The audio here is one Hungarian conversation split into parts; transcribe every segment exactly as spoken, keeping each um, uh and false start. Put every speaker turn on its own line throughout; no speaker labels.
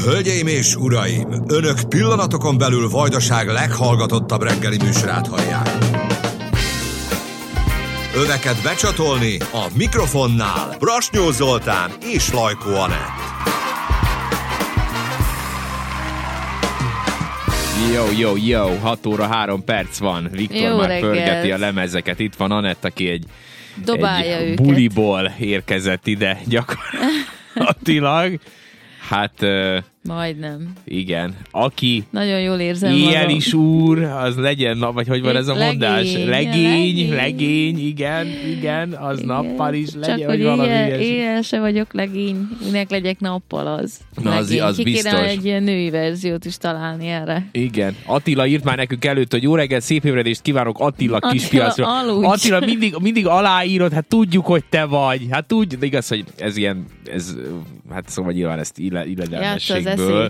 Hölgyeim és uraim, önök pillanatokon belül Vajdaság leghallgatottabb reggeli műsorát hallják. Öveket becsatolni, a mikrofonnál Brasnyó Zoltán és Lajkó Anett.
Jó, jó, jó, hat óra három perc van. Viktor
jó
már
reggelt.
pörgeti a lemezeket. Itt van Anett, aki egy, egy
őket.
buliból érkezett ide gyakorlatilag. Hát... Uh,
Majdnem.
Igen. Aki
nagyon jól érzem
ilyen
magam.
is úr, az legyen, vagy hogy van ez a mondás?
Legény,
Legény,
legény.
legény, igen, igen, az igen. Nappal is legyen,
csak
vagy
hogy
valami
éjjel,
ilyesmi.
éjjel se vagyok legény, minek legyek nappal az.
Na, az, az
Ki
biztos.
kéne egy ilyen női verziót is találni erre.
Igen. Attila írt már nekünk előtt, hogy jó reggelt, szép ébredést kívánok Attila,
Attila
Kispiacra.
aludj.
Attila mindig, mindig aláírod, hát tudjuk, hogy te vagy. Hát tudjuk, de igaz, hogy ez ilyen, ez, hát szóval nyilván ezt illedelmességből.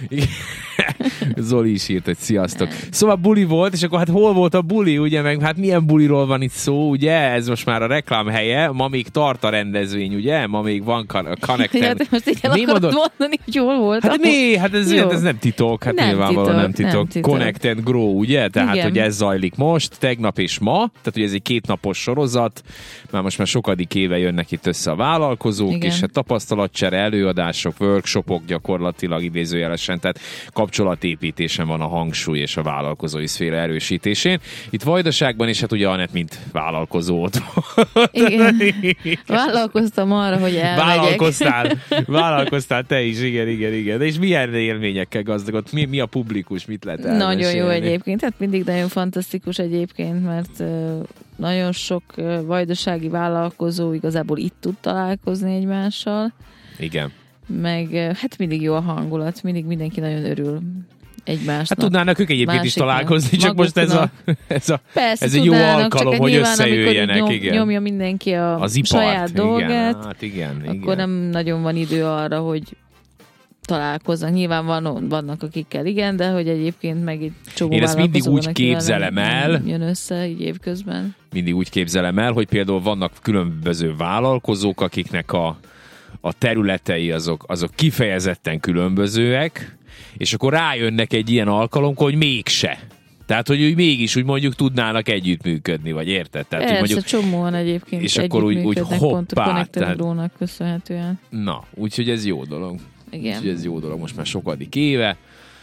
Zoli is írt, hogy sziasztok. Szóval buli volt, és akkor hát hol volt a buli, ugye, meg hát milyen buliról van itt szó, ugye, ez most már a reklám helye, ma még tart a rendezvény, ugye, ma még van a Connected.
Ja, de most így el akarod mondod... mondani, hogy hol volt.
Hát mi? Hát ez, ez nem titok, hát
nem
nyilvánvalóan
titok,
nem titok.
Nem titok.
Connect and Grow, ugye, tehát,
igen.
hogy ez zajlik most, tegnap és ma, tehát, hogy ez egy kétnapos sorozat, már most már sokadik éve jönnek itt össze a vállalkozók, igen. és hát tapasztalatcsere, előadások, workshopok gyakorlatilag idézőjelesen, tehát kapcsolatépítésen van a hangsúly és a vállalkozói szféra erősítésén. Itt Vajdaságban is, hát ugye Anett, mint vállalkozó ott.
Igen. Vállalkoztam arra, hogy elmegyek.
Vállalkoztál, vállalkoztál te is, igen, igen, igen. De és milyen élményekkel gazdagodott? Mi, mi a publikus? Mit lehet elmesélni?
Nagyon jó egyébként, hát mindig nagyon fantasztikus egyébként, mert uh, nagyon sok uh, vajdasági vállalkozó igazából itt tud találkozni egymással.
Igen.
Meg uh, hát mindig jó a hangulat, mindig mindenki nagyon örül egymásnak.
Hát tudnának ők egyébként is találkozni, csak most ez, a, ez, a,
Persze,
ez egy jó alkalom, hogy nyilván, összejöjjenek.
Nyom,
igen.
Nyomja mindenki a
az ipart,
saját dolgát,
igen, hát igen,
akkor
igen.
nem nagyon van idő arra, hogy találkoznak. Nyilván van, vannak akikkel, igen, de hogy egyébként meg egy csomó
én ezt mindig úgy
van,
képzelem el,
jön össze így évközben.
Mindig úgy képzelem el, hogy például vannak különböző vállalkozók, akiknek a, a területei azok, azok kifejezetten különbözőek, és akkor rájönnek egy ilyen alkalomkor, hogy mégse. Tehát, hogy úgy mégis úgy mondjuk tudnának együttműködni, vagy érted? Tehát,
Persze,
mondjuk,
csomóan egyébként
és akkor úgy, úgy hoppá.
Pont a Connected Grow-nak köszönhetően.
Na, úgyhogy ez jó dolog.
Igen.
Úgyhogy ez jó dolog, most már sokadik éve.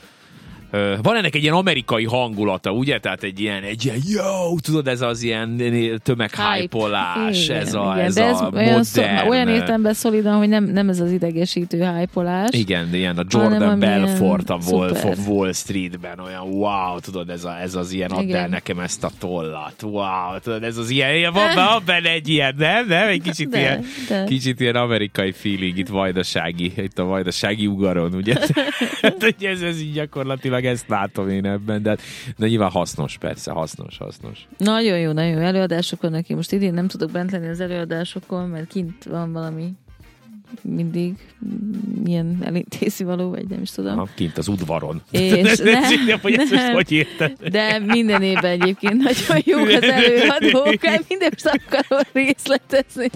Van ennek egy ilyen amerikai hangulata, ugye? Tehát egy ilyen, egy ilyen jó, tudod, ez az ilyen tömeghájpolás, ez a,
igen,
ez
de ez
a
olyan,
modern.
Szó, olyan értelemben szolidan, hogy nem, nem ez az idegesítő hájpolás.
Igen, de ilyen a Jordan Belfort a Wolf
szuper.
of Wall Streetben, olyan wow, tudod, ez, a, ez az ilyen, add el nekem ezt a tollat, wow, tudod, ez az ilyen, van, van benne egy ilyen, nem, nem, egy kicsit de, ilyen, de. kicsit ilyen amerikai feeling itt vajdasági, itt a vajdasági ugaron, ugye? ugye ez, ez így gyakorlatilag ezt látom én ebben, de, de nyilván hasznos, persze, hasznos, hasznos.
Nagyon jó, nagyon jó előadások vannak. Én most idén nem tudok bent lenni az előadásokon, mert kint van valami mindig milyen elintézi való, vagy nem is tudom.
Aha, kint az udvaron.
És nem,
nem, hogy ezt most hogy érted?
De minden évben egyébként nagyon jók az előadók, minden is akarom részletezni.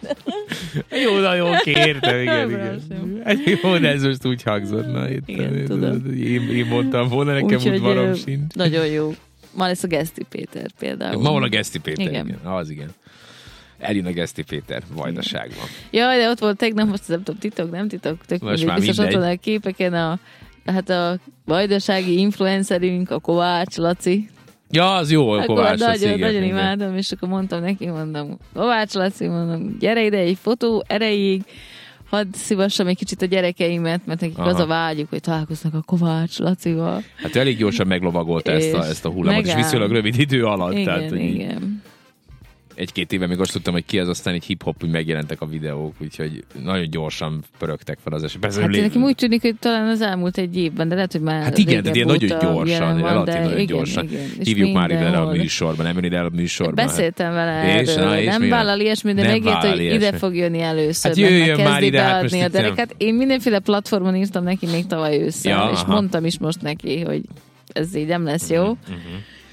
Jó, nagyon kértem, igen, igen. Jó, de ez most úgy hangzott. Na, itt,
igen,
itt,
tudom.
Én, én mondtam volna, nekem
úgy,
udvarom sincs.
Nagyon jó. Ma lesz a Geszti Péter például.
Ma van a Geszti Péter, igen. igen. Az igen. Eljön a Geszti Péter Vajdaságban.
Jaj, de ott volt tegnap, most nem tudom, titok, nem titok, tök
most már
biztos
mindegy.
ott van a képeken a, hát a vajdasági influencerünk, a Kovács Laci.
Ja, az jó, a Kovács Laci.
Nagyon, nagyon imádom, és akkor mondtam neki, mondom, Kovács Laci, mondom, gyere ide egy fotó erejéig, hadd szívassam egy kicsit a gyerekeimet, mert nekik aha. az a vágyuk, hogy találkoznak a Kovács Lacival.
Hát elég gyorsan meglovagolta ezt a, ezt a hullámot, és viszonylag rövid idő alatt.
Igen,
tehát,
igen.
Egy-két éve még azt tudtam, hogy ki az, aztán egy hip-hop, úgy megjelentek a videók, úgyhogy nagyon gyorsan pörögtek fel az eset.
Hát lé... nekem úgy tűnik, hogy talán az elmúlt egy évben, de lehet, hogy már
hát igen, de ilyen nagyon gyorsan,
van,
relatív
de
nagyon
igen,
gyorsan.
Igen,
hívjuk már ide a műsorban, nem jön ide a műsorban.
Beszéltem vele erről, nem vállal ilyesmi, de megért, hogy
ilyesmi.
Ide fog jönni először,
hát jöjjön
mert
már ide,
beadni
hát
a dereket. Én mindenféle platformon írtam neki még tavaly ősszel,
ja,
és
aha.
mondtam is most neki, hogy ez így nem lesz jó.
Uh-huh.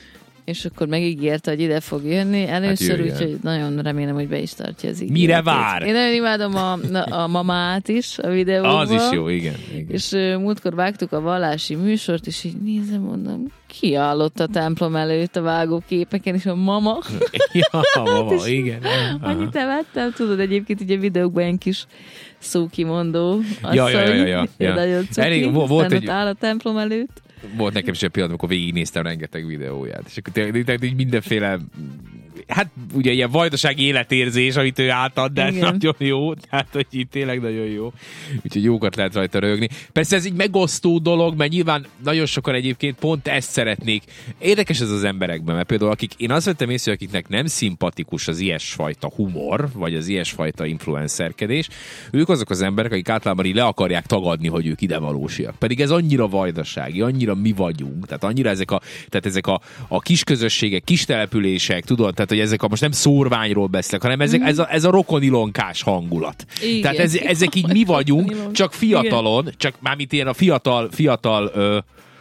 és akkor megígérte, hogy ide fog jönni először, hát úgyhogy nagyon remélem, hogy be is tartja az ígéretét.
Mire vár?
Én nagyon imádom a, a mamát is a videóban.
Az is jó, igen. igen.
És uh, múltkor vágtuk a vallási műsort, és így nézem, mondom, ki állott a templom előtt a vágóképeken, és a mama.
Ja, a mama, hát igen.
Annyit nevettem, tudod, egyébként ugye videókban ilyen kis szókimondó asszony.
Ja, ja, ja, ja, ja.
Nagyon cuki, Elég, volt egy... áll a templom előtt.
Volt nekem is egy pillanat, amikor végignéztem rengeteg videóját, és akkor tényleg mindenféle, hát ugye ilyen vajdasági életérzés, amit ő átad, de igen. Nagyon jó, tehát hogy itt tényleg nagyon jó. Úgyhogy jókat lehet rajta rögni. Persze ez egy megosztó dolog, mert nyilván nagyon sokan egyébként pont ezt szeretnék. Érdekes ez az emberekben, mert például akik, én azt vettem észre, akiknek nem szimpatikus az ilyesfajta humor, vagy az ilyesfajta influencerkedés, ők azok az emberek, akik általában így le akarják tagadni, hogy ők idevalósiak. Pedig ez annyira vajdasági, annyira mi vagyunk, tehát annyira ezek a, tehát ezek a, a kis közösségek, kis települések, tudod, tehát hogy ezek a, most nem szórványról beszélek, hanem ezek, ez, a, ez a rokonilonkás hangulat. Igen. Tehát ez, ezek így mi vagyunk, csak fiatalon, igen. Csak mármint ilyen a fiatal, fiatal ö,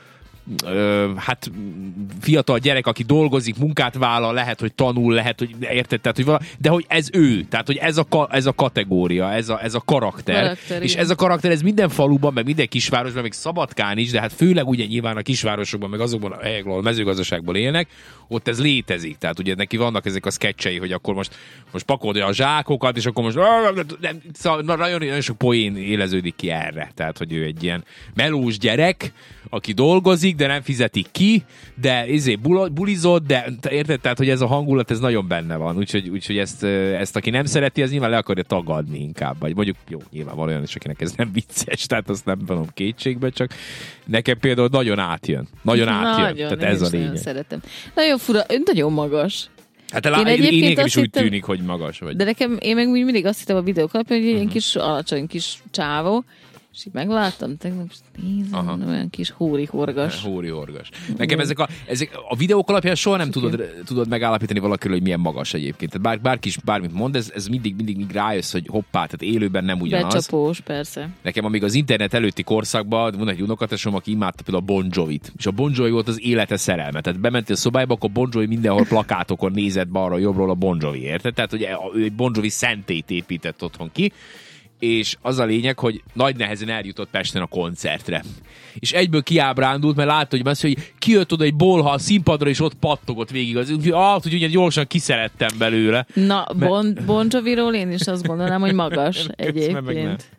Ö, hát fiatal gyerek, aki dolgozik, munkát vállal, lehet, hogy tanul, lehet, hogy érted, tehát, hogy vala, de hogy ez ő, tehát, hogy ez a, ez a kategória, ez a, ez a karakter, karakter és igen. Ez a karakter, ez minden faluban, meg minden kisvárosban, még Szabadkán is, de hát főleg ugye nyilván a kisvárosokban, meg azokban a helyekben, ahol mezőgazdaságból élnek, ott ez létezik, tehát ugye neki vannak ezek a sketchei, hogy akkor most, most pakolja a zsákokat, és akkor most nem, szóval nagyon, nagyon sok poén éleződik ki erre, tehát, hogy ő egy ilyen melós gyerek, aki dolgozik, de nem fizetik ki, de izé bulizott, de érted, tehát, hogy ez a hangulat, ez nagyon benne van, úgyhogy, úgyhogy ezt, ezt, aki nem szereti, az nyilván le akarja tagadni inkább, vagy mondjuk, jó, nyilván van olyan is, akinek ez nem vicces, tehát azt nem vonom kétségbe, csak nekem például nagyon átjön, nagyon átjön, nagyon, tehát ez a lényeg. Szeretem.
Nagyon fura, ön nagyon magas.
Hát én, lá, én, én nekem is úgy hittem, tűnik, hogy magas vagy.
De nekem, én meg mindig azt hittem a videók alapján, hogy egy uh-huh. kis alacsony kis csávó, és így megláttam, tegnap nézem, olyan kis hóri-horgas.
Hóri-horgas. Nekem ezek a, ezek a videók alapján soha nem tudod, tudod megállapítani valakiről, hogy milyen magas egyébként. Tehát bár, bárki is bármit mond, ez, ez mindig, mindig, mindig rájössz, hogy hoppá, tehát élőben nem ugyanaz.
Becsapós, persze.
Nekem amíg az internet előtti korszakban, van egy unokatesom, aki imádta például a Bon Jovit. És a Bon Jovi volt az élete szerelme. Tehát bementél a szobába, akkor Bon Jovi mindenhol plakátokon nézett balra, jobbról a Bon Jovi, érted? Tehát, hogy ő egy Bon Jovi szentét épített otthon ki. És az a lényeg, hogy nagy nehezen eljutott Pesten a koncertre. És egyből kiábrándult, mert látta, hogy azt, hogy kijött oda egy bolha a színpadra, és ott pattogott végig. Az, ah, hogy ugye gyorsan kiszerettem belőle.
Na, mert... Bon, Bon Joviról én is azt gondolom, hogy magas egyébként.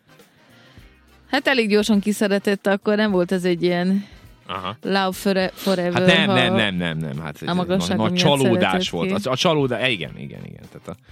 Hát elég gyorsan kiszeretett, akkor nem volt ez egy ilyen aha. Love forever.
Hát nem, nem, nem, nem, nem. Hát a magasság nagy csalódás volt. A, a csalódás, igen, igen, igen. Tehát a,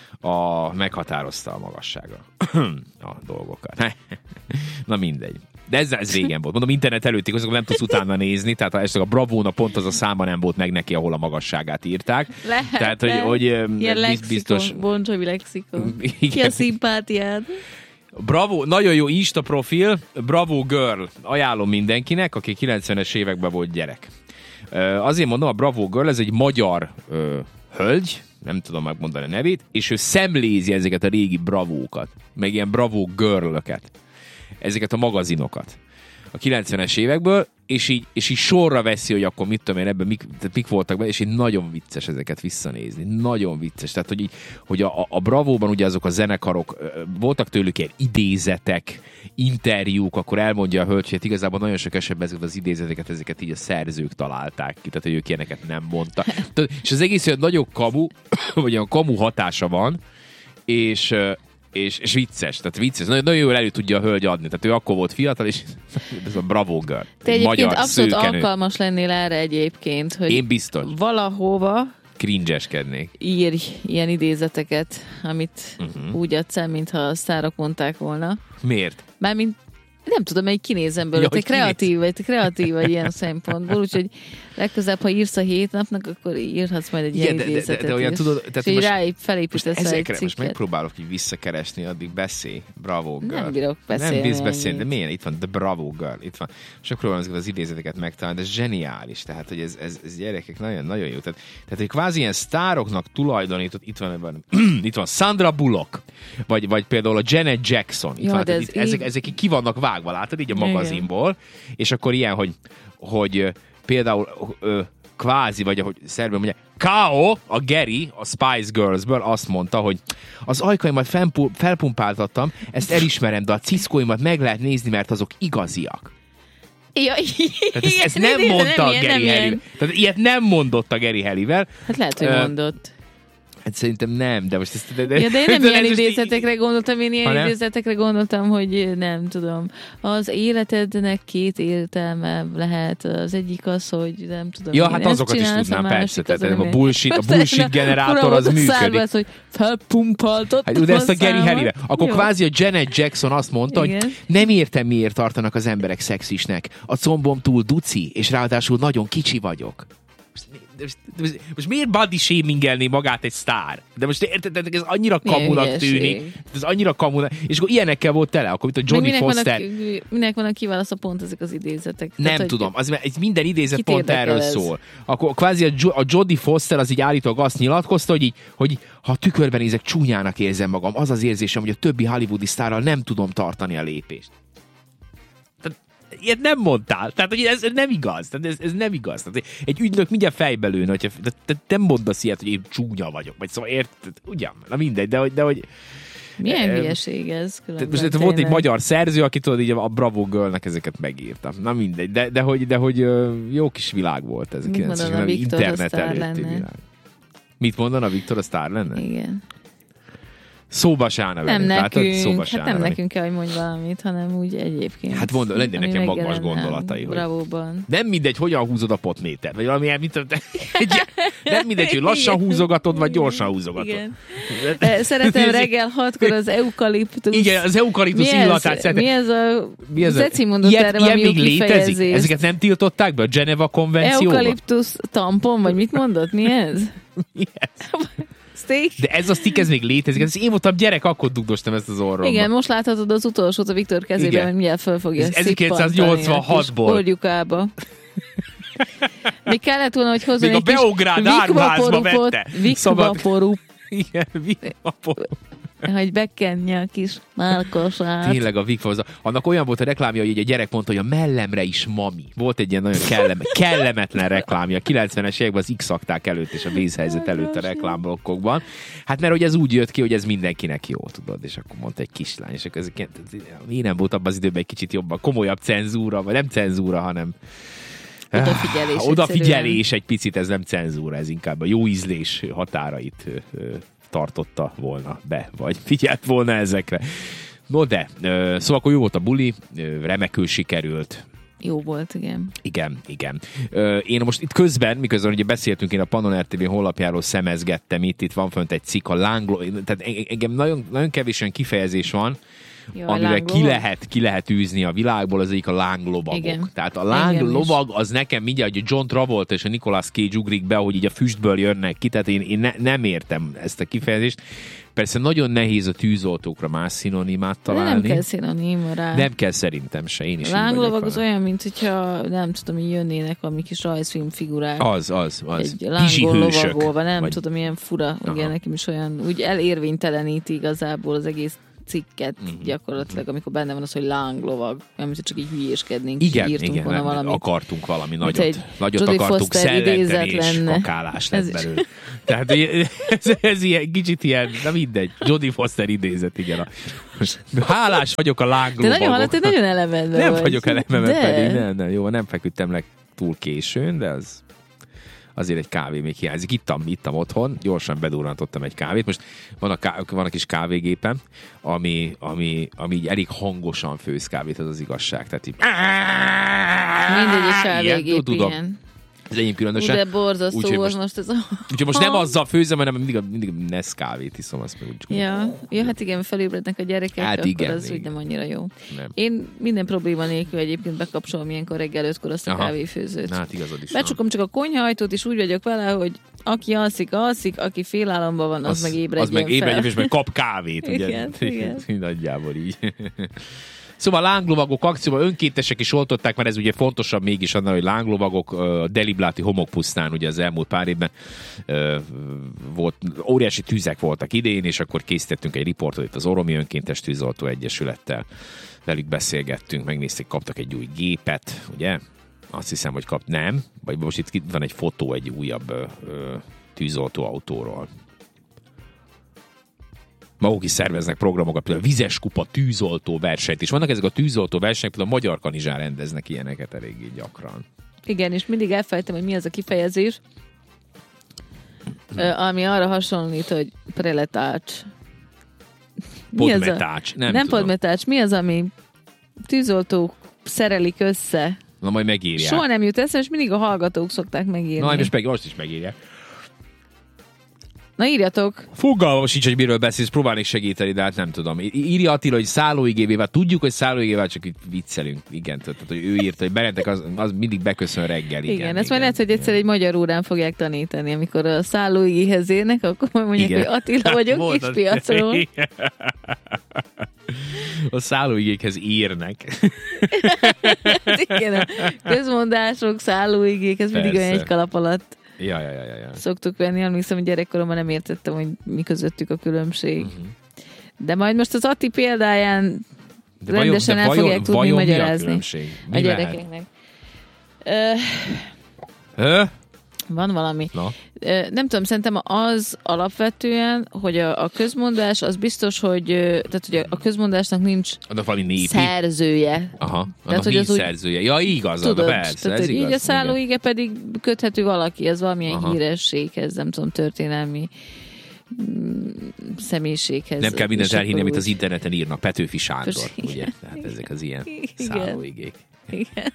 a meghatározta a magassága a dolgokat. Na mindegy. De ez, ez régen volt. Mondom, internet előtti, azok nem tudsz utána nézni, tehát esetleg a Bravóna pont az a száma nem volt meg neki, ahol a magasságát írták.
Lehet,
tehát, hogy, hogy
ilyen lexikon, biztos... Bon Jovi lexikon. Ki a szimpátiád?
Bravo, nagyon jó Insta profil, Bravo Girl. Ajánlom mindenkinek, aki kilencvenes években volt gyerek. Azért mondom, a Bravo Girl, ez egy magyar ö, hölgy, nem tudom megmondani a nevét, és ő szemlézi ezeket a régi bravókat, meg ilyen Bravo Girl-öket, ezeket a magazinokat a kilencvenes évekből, és így, és így sorra veszi, hogy akkor mit tudom én, ebben mik, mik voltak be, és így nagyon vicces ezeket visszanézni. Nagyon vicces. Tehát, hogy, így, hogy a, a Bravóban ugye azok a zenekarok, voltak tőlük ilyen idézetek, interjúk, akkor elmondja a hölgy, hogy igazából nagyon sok esetben ezeket az idézeteket, ezeket így a szerzők találták ki, tehát, hogy ők ilyeneket nem mondta. És az egész olyan nagyon kamu, vagy olyan kamu hatása van, és És, és vicces, tehát vicces. Nagyon, nagyon jól elő tudja a hölgy adni. Tehát ő akkor volt fiatal, és ez a Bravo Girl.
Te egyébként abszolút szőkenő. Alkalmas lennél erre egyébként, hogy
én biztos.
Valahova
cringe-eskednék.
Írj ilyen idézeteket, amit uh-huh. úgy adsz el, mintha a sztárok mondták volna.
Miért?
Mármint nem tudom, hogy kinézem belőle. Ja, te kreatív vagy, te kreatív vagy ilyen szempontból, úgyhogy legközelebb, ha írsz a hét napnak, akkor írhatsz majd egy ilyen idézetet. De, de, de olyan tudod, tehát és rá felépítesz egy cikket.
Most megpróbálok így visszakeresni, addig beszélj. Bravo Girl.
Nem bírok beszélni.
Nem bírsz beszélni, de milyen? Itt van, The Bravo Girl. Itt van. Csak próbálom ezeket az idézeteket megtalálni, de zseniális. Tehát, hogy ez, ez, ez gyerekek nagyon, nagyon jó. Tehát, tehát, hogy kvázi ilyen sztároknak tulajdonított, itt van, van itt van Sandra Bullock, vagy, vagy például a Janet Jackson. Itt ja, van, ez itt, ezek, ezek ki vannak vágva, látod, így a magazinból, igen. És akkor ilyen, hogy, hogy például ö, kvázi, vagy ahogy szerbül mondja, Kao, a Geri, a Spice Girlsből azt mondta, hogy az ajkaimat felpu- felpumpáltattam, ezt elismerem, de a cickóimat meg lehet nézni, mert azok igaziak.
Ja,
Tehát ezt, ezt nem mondta nem a Geri Helivel. Tehát ilyet nem mondott a Geri Helivel.
Hát lehet, hogy uh, mondott.
Hát szerintem nem, de most ezt... De,
de, ja, de én nem de ilyen idézetekre így... gondoltam, én ilyen idézetekre gondoltam, hogy nem tudom. Az életednek két értelme lehet. Az egyik az, hogy nem tudom.
Ja, hát azokat is tudnám, persze. Tehát a bullshit, a bullshit generátor az működik.
Az, hogy felpumpaltott.
Hát, de ezt a Geri Helivel. Akkor jó. Kvázi a Janet Jackson azt mondta, igen, hogy nem értem, miért tartanak az emberek szexisnek. A combom túl duci, és ráadásul nagyon kicsi vagyok. Most, most, most miért body shamingelné magát egy sztár? De most érted, ez annyira kamunak tűnik. Ez annyira kamunak. És akkor ilyenekkel volt tele, akkor itt a Jodie Foster.
Minek van a kiválasza pont ezek az idézetek?
Nem tehát, tudom, az, minden idézet pont erről ez? szól. Akkor kvázi a, jo- a Jodie Foster az így állítólag azt nyilatkozta, hogy, így, hogy ha a tükörben nézek, csúnyának érzem magam. Az az érzésem, hogy a többi hollywoodi sztárral nem tudom tartani a lépést. Ilyet nem mondtál. Tehát, hogy ez nem igaz. Tehát ez, ez nem igaz. Tehát egy ügynök mindjárt fejbe lőne, hogyha te nem mondasz ilyet, hogy én csúnya vagyok. Vagy szóval érted? Ugyan, na mindegy, de hogy... De, hogy
milyen e, hülyeség ez?
Most volt egy magyar szerző, aki tudod, így a Bravo Girlnek ezeket megírta. Na mindegy, de, de, hogy, de hogy jó kis világ volt ez.
Mit mondana a Viktor, internet a sztár lenne? Világ. Mit mondana Viktor, a sztár lenne? Igen.
Szóba se állna
nem nekünk, szóba hát nem nekünk kell, hogy mondj valamit, hanem úgy egyébként.
Hát mondom, legyen nekem magas gondolatai. Hogy nem mindegy, hogyan húzod a potmétert, vagy valami, mit, nem mindegy, hogy lassan húzogatod, vagy gyorsan húzogatod. Igen.
Szeretem reggel hatkor az eukaliptusz.
Igen, az eukaliptusz illatát szeretem.
Mi ez a... Mi ez a... Zeci mondott ilyen, erre valami jó kifejezést.
Ezeket nem tiltották be a Geneva konvencióba?
Eukaliptusz tampon, vagy mit mondott? Mi ez?
Mi ez? De ez a stick, ez még létezik. Ez én voltam gyerek, akkor dugdostam ezt az orromba.
Igen, most láthatod az utolsót a Viktor kezében, hogy mindjárt föl fogja szippantani
ezerkilencszáznyolcvanhatból.
Orgyukába. Még kellett volna, hogy hozzon
még
egy kis
vikvaporupot.
Vikvaporup.
Igen, vikvaporup.
Hogy bekenje a kis málkosát.
Tényleg a vikvaporup. Annak olyan volt a reklámja, hogy a gyerek mondta, hogy a mellemre is mami. Volt egy ilyen nagyon kellem, kellemetlen reklámja. A kilencvenes években az X-akták előtt és a vészhelyzet előtt a reklámblokkokban. Hát mert hogy ez úgy jött ki, hogy ez mindenkinek jó, tudod. És akkor mondta egy kislány. És akkor ez, én nem volt abban az időben egy kicsit jobban komolyabb cenzúra, vagy nem cenzúra, hanem
odafigyelés.
Ah, odafigyelés egy picit, ez nem cenzúra, ez inkább a jó ízlés határait tartotta volna be, vagy figyelt volna ezekre. No de, szóval akkor jó volt a buli, remekül sikerült.
Jó volt, igen.
Igen, igen. Én most itt közben, miközben ugye beszéltünk, én a Pannon er té vé honlapjáról szemezgettem, itt, itt van fönt egy cikk, a lángló, tehát engem nagyon, nagyon kevés olyan kifejezés van, jó, amivel ki lehet, ki lehet űzni a világból, az egyik a lánglovagok. Igen. Tehát a lánglovag az nekem mindjárt, hogy John Travolta és a Nicolas Cage ugrik be, hogy így a füstből jönnek ki, tehát én, én ne, nem értem ezt a kifejezést. Persze nagyon nehéz a tűzoltókra más szinonimát találni.
De nem kell szinoníma rá.
Nem kell szerintem se, én is.
A lánglovag az olyan, mint hogyha nem tudom, hogy jönnének valami kis rajzfilm figurák.
Az, az, az.
Egy lánglovagolva, nem vagy... tudom, milyen fura. Igen, nekem is olyan, úgy elérvényteleníti igazából az egész cikket mm-hmm. gyakorlatilag, amikor benne van az, hogy lánglovag, amit csak így hülyéskednénk,
igen,
írtunk
igen,
volna valamit.
akartunk valami nagyot. Nagyot Jodie akartunk szellenteni, és kakálás lett belőle. Tehát ez, ez ilyen, kicsit ilyen, na mindegy, Jodie Foster idézet, igen. Hálás vagyok a lánglovagok.
De nagyon hallott, hogy nagyon elemenben
Nem
vagy.
vagyok elemenben pedig, nem, nem, jó, nem feküdtem le túl későn, de az azért egy kávé még hiányzik. Ittam, ittam otthon, gyorsan bedurrantottam egy kávét. Most van a, ká- van a kis kávégépem, ami, ami, ami így elég hangosan főz kávét, az az igazság. Tehát így...
Mindegyik kávégép, igen.
Ez enyém különösen.
De borzasztó úgy, most, most ez a...
Úgyhogy most nem azzal főzem, hanem mindig, mindig Nescafét iszom. Azt meg úgy
ja. ja, hát igen, felébrednek a gyerekek, hát akkor igen, az igen. Úgy nem annyira jó. Nem. Én minden probléma nélkül egyébként bekapcsolom ilyenkor reggel ötkor azt a aha. kávéfőzőt.
Na, hát igazad is.
Becsukom csak a konyhaajtót, és úgy vagyok vele, hogy aki alszik, alszik, aki félálomban van, az, az meg ébredjen fel.
Az meg ébredjen, és meg kap kávét, ugye?
Igen, igen.
Nagyjából így. Szóval lánglovagok akcióban önkéntesek is oltották, mert ez ugye fontosabb mégis annál, hogy lánglovagok a Delibláti homokpusztán ugye az elmúlt pár évben volt, óriási tüzek voltak idén, és akkor készítettünk egy riportot itt az Oromi Önkéntes Tűzoltó Egyesülettel. Velük beszélgettünk, megnézték, kaptak egy új gépet, ugye? Azt hiszem, hogy kap. Nem. Vagy most itt van egy fotó egy újabb ö, ö, tűzoltóautóról. Maguk is szerveznek programokat, például vizes kupa tűzoltó versenyt, és vannak ezek a tűzoltó versenyek, például a Magyar Kanizsán rendeznek ilyeneket eléggé gyakran.
Igen, és mindig elfelejtem, hogy mi az a kifejezés, ami arra hasonlít, hogy preletács.
Podmetács. Nem,
nem podmetács. Mi az, ami tűzoltók szerelik össze?
Na, majd megírják.
Soha nem jut eszembe, és mindig a hallgatók szokták megírni.
Na, és meg most is megírják.
Na, írjatok.
Fogalmam sincs, hogy miről beszélsz, próbálnék segíteni, de hát nem tudom. Írja Attila, hogy szállóigévével, tudjuk, hogy szállóigével, csak itt viccelünk. Igen, tehát, hogy ő írta, hogy Berentek az, az mindig beköszön reggel. Igen,
igen, ezt majd lehet, hogy egyszer egy magyar órán fogják tanítani, amikor a szállóigéhez érnek, akkor majd mondják, igen. Hogy Attila vagyok, kis piacról.
A szállóigékhez írnek.
Igen, a közmondások, szállóigékhez mindig olyan egy kalap alatt.
Ja, ja, ja, ja.
Szoktuk venni, emlékszem, hogy gyerekkoromban nem értettem, hogy mi közöttük a különbség. Uh-huh. De majd most az Atti példáján de rendesen vajon, el fogják tudni vajon magyarázni a, a gyerekeknek.
Uh,
van valami.
No.
Nem tudom, szerintem az alapvetően, hogy a, a közmondás az biztos, hogy, tehát, hogy a közmondásnak nincs szerzője.
Aha, tehát, hogy nincs az szerzője. Ja, igaz, tudod, persze, tehát, ez igaz.
Így a szállóige pedig köthető valaki, ez valamilyen aha. hírességhez, nem tudom, történelmi személyiséghez.
Nem kell mindent elhinni, amit az interneten írnak. Petőfi Sándor, ugye? Tehát ezek az ilyen szállóigék.
Igen.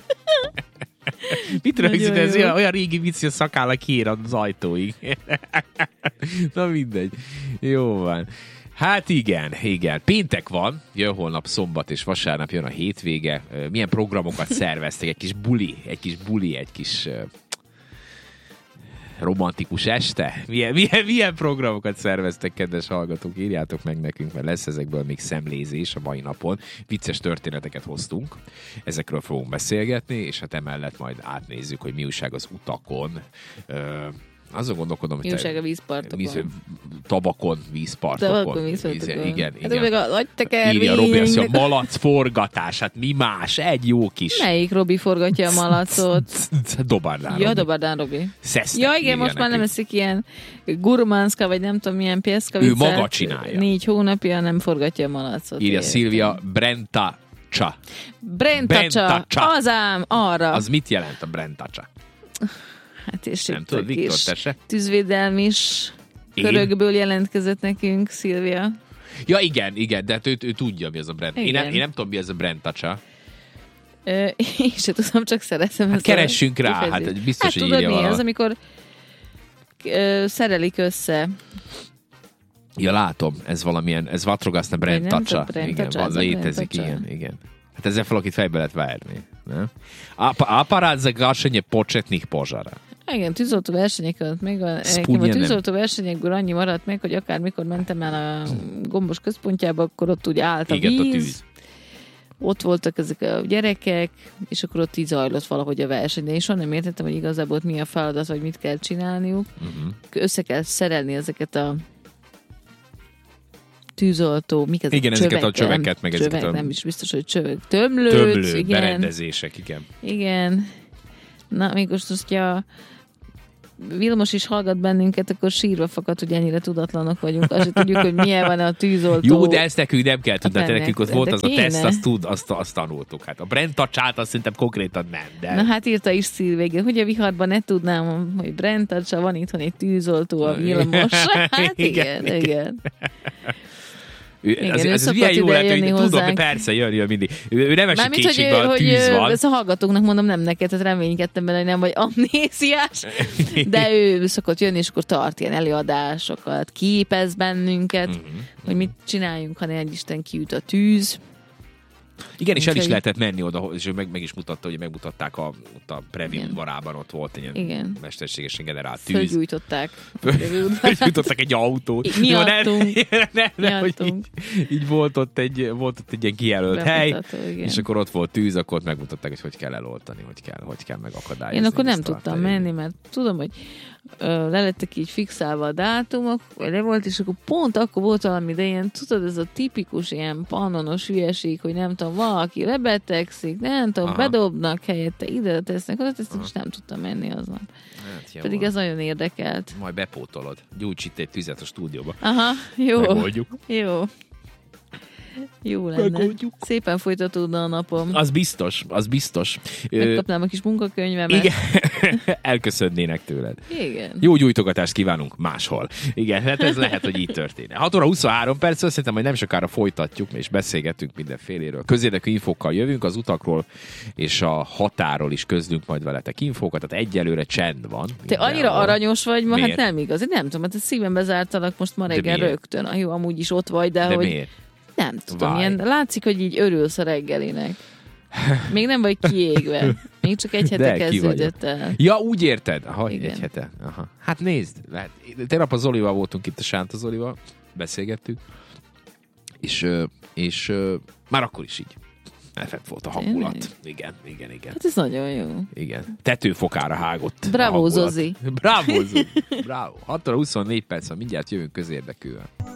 Mit rögzít ez? Olyan, olyan régi vicc, hogy a szakálla kiír az ajtóig. Na mindegy. Jó van. Hát igen, igen. Péntek van, jön holnap szombat és vasárnap jön a hétvége. Milyen programokat szerveztek? Egy kis buli, egy kis buli, egy kis romantikus este? Milyen, milyen, milyen programokat szerveztek, kedves hallgatók? Írjátok meg nekünk, mert lesz ezekből még szemlézés a mai napon. Vicces történeteket hoztunk. Ezekről fogunk beszélgetni, és hát emellett majd átnézzük, hogy mi újság az utakon. Azon gondolkodom, hogy...
Mi újság a vízpartokon. Víz,
tabakon, vízpartokon.
Tabakon, vízpartokon.
Igen,
hát
igen.
Meg a nagytekervény.
Írja Robi, azt mondja, malac forgatás, hát mi más? Egy jó kis...
Melyik Robi forgatja a malacot?
Dobardán
Ja, Dobardán Robi.
Szesznek,
ja, igen, most már nem eszik ilyen gurmánszka, vagy nem tudom, milyen pieszkavicát.
Ő maga csinálja.
Négy hónapja nem forgatja a malacot.
Írja Szilvia Brentacsa.
Brentacsa. Azám, arra.
Az mit jelent a Brentacsa?
Hát és
nem tudod, Viktor, te se?
Tűzvédelmi is körökből jelentkezett nekünk, Szilvia.
Ja, igen, igen, de hát ő, ő tudja, mi az a Brent. Én nem, én nem tudom, mi az a Brentacsa.
Én sem tudom, csak szeretem.
Hát keressünk rá, kifejezést. Hát biztos, hát, hogy írja
mi az, amikor ö, szerelik össze.
Ja, látom, ez valamilyen, ez Vatrogaszna Brentacsa. Igen, van, létezik, igen, igen. Hát ezzel valakit fejbe lehet várni. Aparát za gašenje početnih požara.
Igen, tűzoltó versenyek még a, a tűzoltó versenyekből annyi maradt meg, hogy akármikor mentem el a Gombos központjába, akkor ott úgy állt a víz. A tűz. Ott voltak ezek a gyerekek, és akkor ott így zajlott valahogy a verseny. De én soha nem értettem, hogy igazából mi a feladat, vagy mit kell csinálniuk. Uh-huh. Össze kell szerelni ezeket a tűzoltó, mik ezek?
Igen,
csövek,
ezeket a csöveket, meg
csövek,
ezeket a...
nem is biztos, hogy csövek. Tömlőt,
Tömlő,
igen.
berendezések, igen.
Igen. Na, még most, hogyha Vilmos is hallgat bennünket, akkor sírva fakad, hogy ennyire tudatlanok vagyunk. Azt sem tudjuk, hogy milyen van a tűzoltó.
Jó, de ezt nekünk nem kell tudni. De nekünk ott volt az kéne. A teszt, azt, tud, azt, azt tanultuk. Hát a Brentacsát azt szerintem konkrétan nem. De...
Na hát írta is Szilvégén, hogy a viharban ne tudnám, hogy Brentacsa, van itthon egy tűzoltó, a Vilmos. Hát igen, igen. igen.
Ő, igen, az, az, az milyen jó lett, hogy tudom, persze, jön, jön mindig. Ő, ő nem esik kétségbe, a tűz van.
Ezt a hallgatóknak mondom, nem neked, tehát reménykedtem benne, hogy nem vagy amnéziás, de ő szokott jönni, és akkor tart ilyen előadásokat, képez bennünket, mm-hmm. hogy mit csináljunk, ha ne egy Isten kiüt a tűz.
Igen, és el is lehetett menni oda, és meg, meg is mutatta, hogy megmutatták a, ott a Previ udvarában, ott volt egy ilyen mesterségesen generált tűz.
Fölgyújtották.
Fölgyújtottak egy autót.
Mi adtunk.
Nem, nem, hogy így, így volt ott egy, volt ott egy ilyen kijelölt hely, igen. És akkor ott volt tűz, akkor ott megmutatták, hogy hogy kell eloltani, hogy kell, hogy kell megakadályozni.
Én akkor nem tudtam menni, mert tudom, hogy le lettek így fixálva a dátumok, vagy le volt, és akkor pont akkor volt valami, de ilyen, tudod, ez a tipikus ilyen pannonos hülyeség, hogy nem tudom, tudom, valaki lebetegszik, nem tudom, aha. bedobnak helyette, ide tesznek, oda tesznek, és nem tudtam menni aznap. Hát, pedig ez nagyon érdekelt.
Majd bepótolod. Gyújts itt egy tüzet a stúdióba.
Aha, jó.
Megoldjuk.
Jó. Jó lenne. Megoldjuk. Szépen folytatódna a napom.
Az biztos, az biztos.
Megkapnám a kis munkakönyvemet.
Igen. Elköszönnének tőled.
Igen.
Jó gyújtogatást kívánunk máshol. Igen, hát ez lehet, hogy így történne. hat óra huszonhárom perc, szerintem, hogy nem sokára folytatjuk, és beszélgetünk mindenféléről. Közérdekű infókkal jövünk, az utakról és a határól is közlünk majd veletek infókat, tehát egyelőre csend van.
Te annyira ahol... aranyos vagy ma, miért? Hát nem igaz. Én nem tudom, hát a szívembe zártalak most ma reggel rögtön. Ah, jó, amúgy is ott vagy, de,
de
hogy...
miért?
Nem tudom, ilyen, látszik, hogy így örülsz a reggelinek. Még nem vagy kiégve. Még csak egy hete kezdődött el.
Ja, úgy érted? Aha, egy hete. Aha. Hát nézd, lehet. Tegnap a Zolival voltunk itt, a Sánta Zolival, beszélgettük, és, és már akkor is így elfett volt a hangulat. Tényleg? Igen, igen, igen.
Hát ez nagyon jó.
Igen. Tetőfokára hágott.
Bravo, Zozi.
Bravo, Zozi. Bravo. hat óra huszonnégy perc, mindjárt jövünk közérdekűvel.